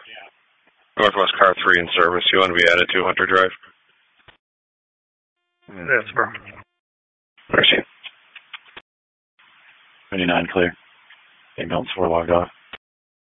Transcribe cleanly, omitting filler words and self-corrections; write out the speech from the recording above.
Northwest car 3 in service. You want to be added to Hunter Drive? Yes, bro. Mercy. 29 clear. Ambulance 4 logged off.